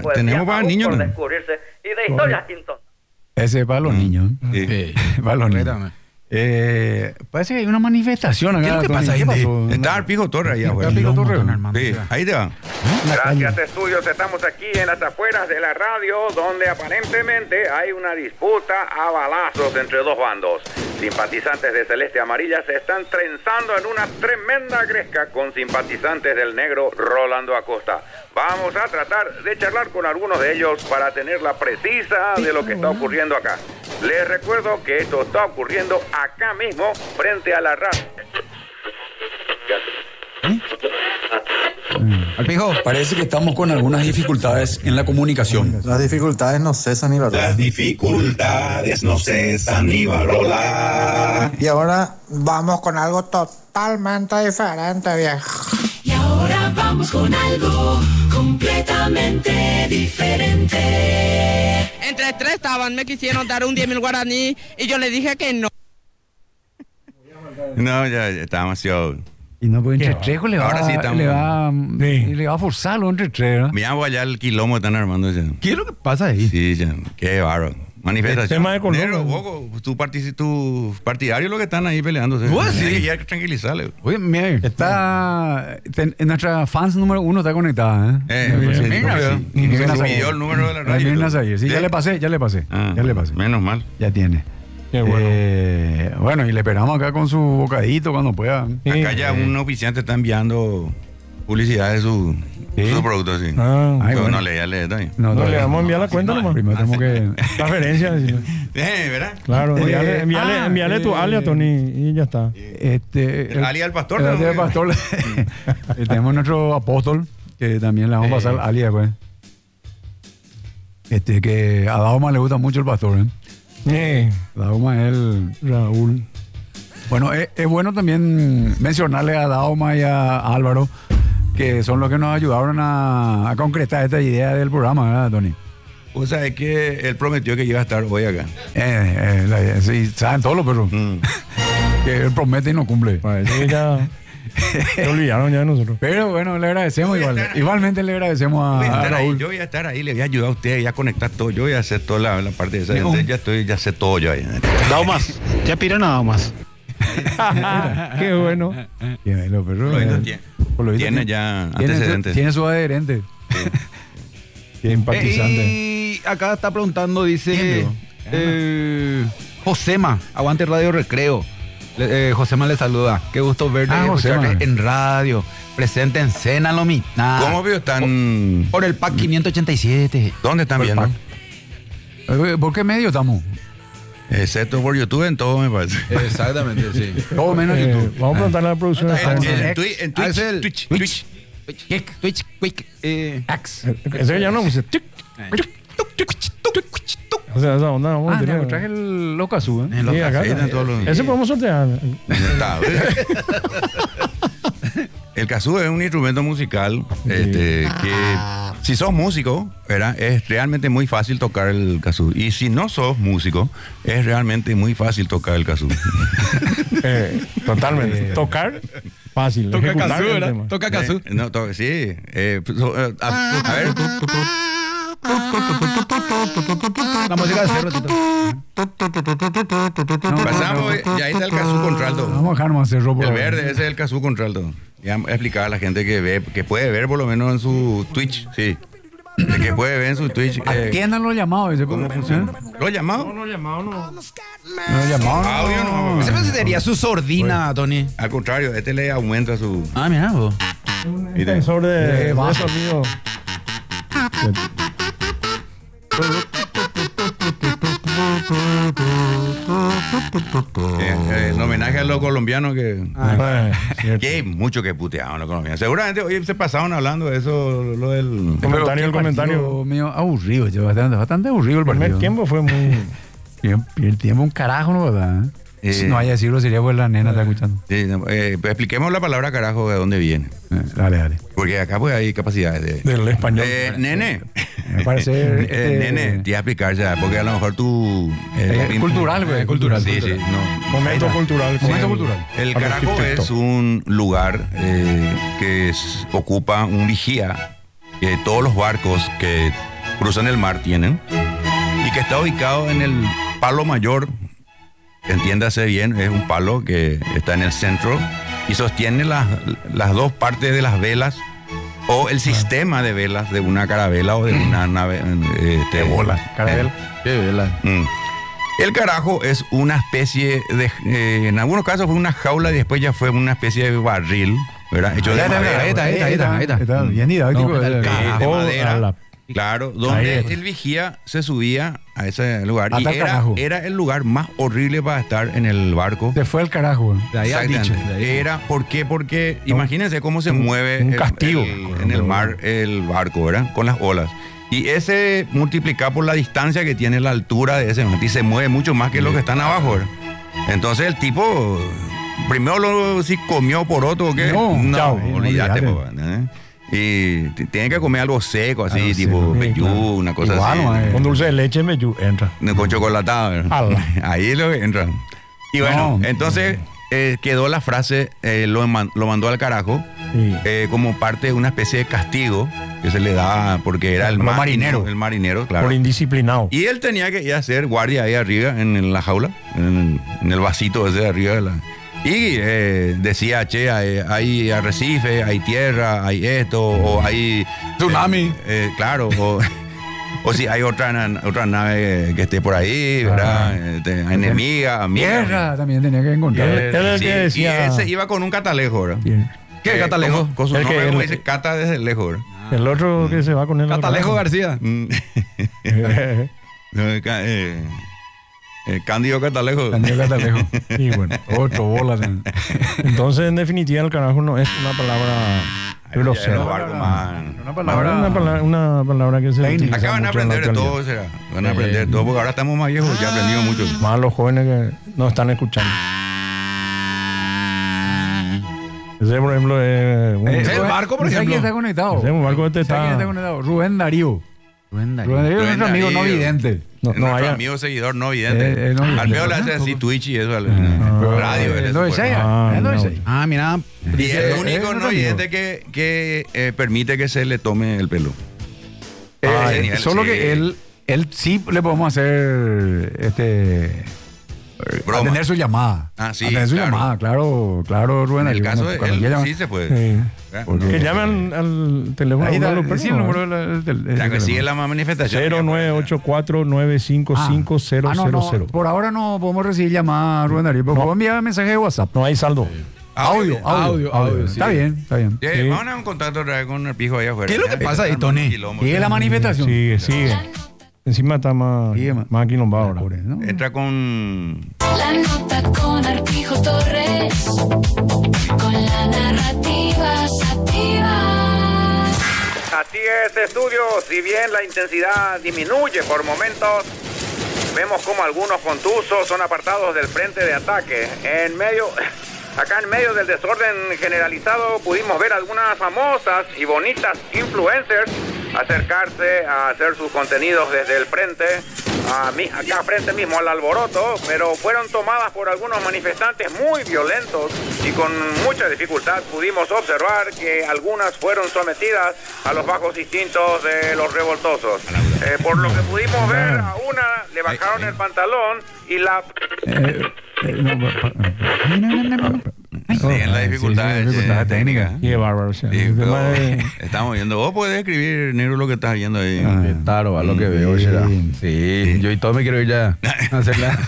poesía tenemos para aún niños por también. descubrirse y de historias intontables. Ese es para los niños. Sí. Para los niños. Parece que hay una manifestación acá. ¿Qué es lo que Tony. pasa ahí? ¿Qué pasó? Está el Pijo Torre ahí Está afuera. Pijo Torre, Sí, ahí te va. Gracias, estudios. Estamos aquí en las afueras de la radio, donde aparentemente hay una disputa a balazos entre dos bandos. Simpatizantes de Celeste Amarilla se están trenzando en una tremenda gresca con simpatizantes del negro Rolando Acosta. Vamos a tratar de charlar con algunos de ellos para tener la precisa de lo que está ocurriendo acá. Les recuerdo que esto está ocurriendo acá mismo, frente a la radio. Alpijo, parece que estamos con algunas dificultades en la comunicación. Las dificultades no cesan ni verdad. Las dificultades no cesan ni rola. Y ahora vamos con algo totalmente diferente, viejo. Y ahora vamos con algo completamente diferente. Entre tres estaban, me quisieron dar un 10.000 guaraní y yo le dije que no. No, ya está demasiado. Y no, pues entre tres le va, Ahora sí estamos- le va a forzarlo entre tres, ¿no? Mira, allá el quilombo están armando ya. ¿Qué es lo que pasa ahí? Sí, ya. Qué bárbaro. Manifestación. tema de Colombia. Negro, Boco, tu partidario lo que están ahí peleándose. Pues sí. Hay que tranquilizarle. Oye, mira, está nuestra fans número 1 está conectada, Pues, Mirna, sí. sí. Se Mirna pidió el número de la radio. Mirna Sayer. Sí, Sí. ya le pasé. Ah, Ya le pasé. Menos mal. Ya tiene. Qué bueno. Bueno, y le esperamos acá con su bocadito cuando pueda. Acá ya un oficiante está enviando publicidad de su producto, sí. Ah, Ay, Yo bueno. no le doy. no, le todavía vamos a enviar la cuenta nomás. Primero tenemos que... Referencia. Sí. ¿Verdad? Claro, envíale tu alias, Tony, y ya está. El alias al pastor. El ¿no? alias del pastor. Tenemos nuestro apóstol, que también le vamos a pasar el alias, pues. Que a Dauma le gusta mucho el pastor, Dauma es el... Raúl. Bueno, es bueno también mencionarle a Dauma y a Álvaro, que son los que nos ayudaron a concretar esta idea del programa, ¿verdad, Tony? O sea, es que él prometió que iba a estar hoy acá. Sí, saben todos los perros. Que él promete y no cumple. Parece que ya se olvidaron ya de nosotros. Pero bueno, le agradecemos igual. Igualmente le agradecemos Voy a a estar ahí, Raúl. yo voy a estar ahí, le voy a ayudar a usted, voy a conectar todo. Yo voy a hacer toda la parte de esa. Entonces ya sé todo yo ahí. Daumas, ya piden nada más. Qué bueno. Los perros, Por lo visto tiene- por lo visto tiene ya antecedentes. Tiene su adherente. Simpatizante. Y acá está preguntando, dice Josema, aguante Radio Recreo. Josema le saluda. Qué gusto verte y Josema. escucharte en radio. Presente en Cena Lomita. ¿Cómo veo? Están. Por el PAC 587. ¿Dónde están Por el viendo? ¿Por qué medio estamos? Excepto por YouTube, en todo me parece. Exactamente, sí. Todo menos YouTube. Vamos a preguntarle a la producción. En Axel. Twitch. Twitch. Ese ya no, pues, tic. O sea, esa onda vamos a tener. Me traje el Locazú, ¿eh? En los Sí, acá cafés, está. en todos los- Ese podemos sortear. Está, ¿ves? El kazoo es un instrumento musical que si sos músico, ¿verdad? Es realmente muy fácil tocar el kazoo. Y si no sos músico, es realmente muy fácil tocar el kazoo. Totalmente. Tocar, fácil. Toca Ejecutar kazoo, el ¿verdad? tema. Toca kazoo. No, sí. A ver. La música de cerro, Tito. Pasamos y ahí está el kazoo contralto. Vamos a dejar más hacer robo. El verde, ese es el kazoo contralto. Ya vamos a explicar a la gente que ve, que puede ver por lo menos en su Twitch, sí. Que puede ver en su Twitch. Atiendan los llamados. ¿Dice ¿Cómo funciona? ¿Lo llamado? No, llamado no. Los llamados. Audio no. Ese sería su sordina, Tony. Al contrario, este le aumenta su. Ah, mira, vos. Un tensor de sonido. En homenaje a los colombianos que Cierto. hay mucho que puteaban los colombianos. Seguramente hoy se pasaron hablando de eso, lo del. El comentario. Mío aburrido, bastante aburrido el El primer partido. tiempo fue muy. El tiempo un carajo, ¿no? ¿Verdad? Si no hay a decirlo, sería pues la nena está escuchando. Sí, pues expliquemos la palabra carajo de dónde viene. Dale. Porque acá pues hay capacidades de. Del español. Nene. Me parece. Nene, te voy a explicar ya, porque a lo mejor tú. Cultural, güey. Cultural. Sí, sí. No. Momento cultural. Momento cultural. El Para carajo arquitecto. es un lugar que ocupa un vigía de todos los barcos que cruzan el mar tienen, y que está ubicado en el palo mayor, entiéndase bien, es un palo que está en el centro y sostiene las dos partes de las velas o el sistema de velas de una carabela o de una nave de bola, carabela. Qué vela. El carajo es una especie de, en algunos casos fue una jaula y después ya fue una especie de barril, ¿verdad? Hecho de madera. Ahí está bien didáctico. De madera. la- Claro, donde Ahí. el vigía se subía a ese lugar Hasta y el carajo. era el lugar más horrible para estar en el barco. Se fue el carajo. De ahí has dicho. Exactamente. Era, ¿por qué? Porque imagínense cómo se mueve un castigo. en el mar el barco, ¿verdad? Con las olas. Y ese multiplicado por la distancia que tiene la altura de ese mar, y se mueve mucho más que los que están abajo, ¿verdad? Entonces el tipo, primero si comió poroto o qué. No, chao, olvídate, olvídate. pues, ¿eh? Y tiene que comer algo seco, así, Algo tipo seco, vellú, claro. una cosa Igual, así. ¿no? Con dulce de leche me entra. Con chocolatado, ¿verdad? Ala. Ahí es lo que entra. Y bueno, No, entonces quedó la frase, lo mandó al carajo, Sí. como parte de una especie de castigo que se le da porque era el Los más marineros. el marinero, claro. Por indisciplinado. Y él tenía que ir a hacer guardia ahí arriba en la jaula, en el vasito ese de arriba de la. Y decía, che, hay arrecife, hay tierra, hay esto, o hay Tsunami. claro, o si hay otra nave que esté por ahí, ¿verdad? Enemiga, amiga. Tierra también tenía que encontrar. Él era el Sí, que decía. y ese iba con un catalejo, ¿verdad? Bien. ¿Qué catalejo? Con su El nombre, que- como el- dice, cata desde lejos, ¿verdad? El otro que se va con él. Catalejo García. Cándido Catalejo. Cándido Catalejo. Y bueno. Otro bola. Entonces, en definitiva, el carajo no es una palabra grosera. Los barcos más- Una palabra. Una palabra que se Técnica. utiliza Acá van a mucho en la aprender de actualidad. todo, será. Van a aprender todo, porque ahora estamos más viejos, ya aprendimos mucho. Más los jóvenes que nos están escuchando. Ese, por ejemplo, es un, El barco, por ¿Sabes quién ejemplo. está conectado? ese es un barco de ¿Sabes quién está teta. conectado? Rubén Darío. Rubén Darío es nuestro amigo no Darío. vidente. No, Nuestro haya. amigo seguidor no vidente. no vidente. Al menos le hace así Twitch y eso, al radio. él es No súper- es Ah, ella. No es no. ella. Ah, mira. Y es el único es no un vidente que permite que se le tome el pelo. Genial, Solo sí. que él sí le podemos hacer Broma. atender su llamada. Ah, sí, Atender su claro. llamada, claro, Rubén. En el Darío, caso cuando de quiera él, llamar. sí se puede. Sí. ¿verdad? Que llamen al teléfono. Ahí uno de está, los perros, sí, el ¿no? número del Ya que sigue la manifestación. 0984-955-000. Por ahora no podemos recibir llamadas, Rubén Darío, pero puedo enviar mensaje de WhatsApp. No hay saldo. Audio. Audio, sí. Está bien, está bien. Sí, vamos a dar un contacto otra vez con el pijo ahí afuera. ¿Qué es lo que pasa ahí, Tony? Sigue la manifestación. Sigue. Encima está más Sigue más aquilombado ahora. ¿no? Entra con. La nota con Arpijo Torres, con la narrativa sativa. Así es, estudio. Si bien la intensidad disminuye por momentos, vemos como algunos contusos son apartados del frente de ataque. Acá en medio del desorden generalizado pudimos ver algunas famosas y bonitas influencers acercarse a hacer sus contenidos desde el frente, acá frente mismo al alboroto, pero fueron tomadas por algunos manifestantes muy violentos y con mucha dificultad pudimos observar que algunas fueron sometidas a los bajos instintos de los revoltosos. Por lo que pudimos ver, a una le bajaron el pantalón y la... Sí, en la dificultad, dificultad técnica. Qué bárbaro. O sea, Sí, el pero tema de- estamos viendo. Vos podés escribir, negro, lo que estás viendo ahí. Claro, a lo que veo, será. Sí, yo y todo me quiero ir ya a hacerla.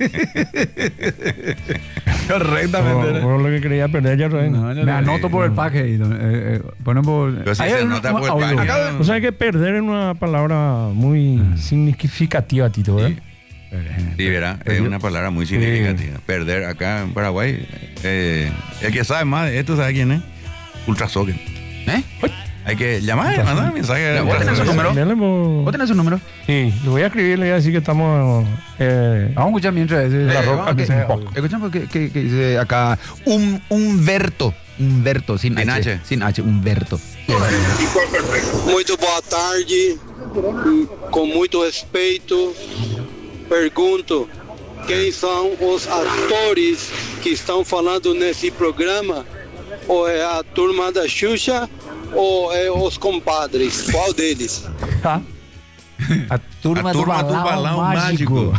Correctamente. por lo que creía perder ya, Rubén. Me anoto por el paje. Ponemos. Pero si Ahí se hay nota por el audio. paje. O sea que perder es una palabra muy significativa, Tito, ¿verdad? Sí, verá, es una palabra muy significativa. Perder acá en Paraguay. El que sabe más de esto, ¿sabe quién es? Ultra Soccer. ¿Eh? Hay que llamar, mandar un mensaje. ¿Vos tenés su número? ¿Vos tenés su número? Sí, le voy a escribir, le voy a decir que estamos... Vamos a escuchar mientras ese. La roca vamos, que es un poco. Escuchamos que dice acá Humberto, sin Sin H. H. Sin H, Humberto. Muito boa tarde, com muito respeito, pergunto quem são os atores que estão falando nesse programa, ou é a turma da Xuxa ou é os compadres, qual deles? Turma tu balão mágico.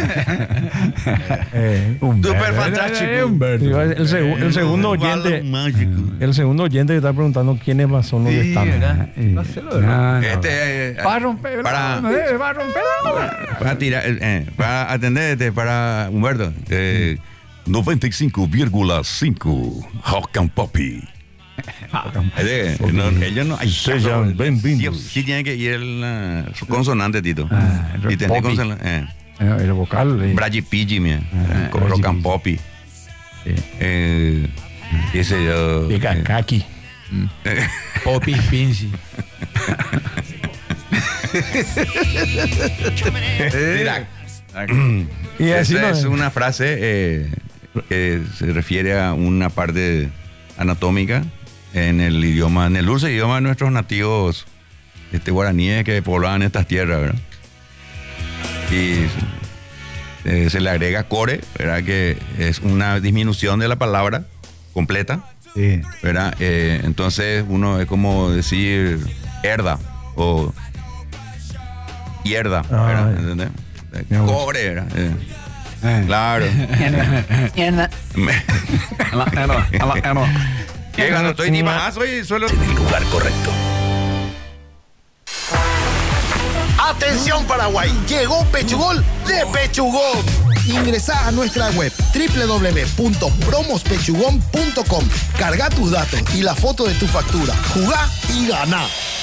Super fantástico. El segundo oyente. El segundo oyente que está preguntando quiénes más son los que están. No sé lo de Va a romper. Para tirar, para atenderte, para Humberto. 95,5 Rock and Poppy. Ellos no. Sean bienvenidos. Sí, tiene que ir su consonante, Tito. Y tener consonante. El vocal. Bragi Pigi, mira. Rock and Poppy. Qué sé yo. Kaki. Poppy Pinci. Y así es una frase que se refiere a una parte anatómica en el idioma, en el dulce idioma de nuestros nativos guaraníes que poblaban estas tierras, ¿verdad? Y se le agrega core, ¿verdad? Que es una disminución de la palabra completa, sí, ¿verdad? Entonces uno es como decir herda o hierda, ¿verdad? ¿Entendés? Core, ¿verdad? Claro. Cuando estoy ni más, soy solo en el lugar correcto. Atención Paraguay, llegó Pechugol de Pechugón. Ingresá a nuestra web www.promospechugón.com. Carga tus datos y la foto de tu factura. Jugá y ganá.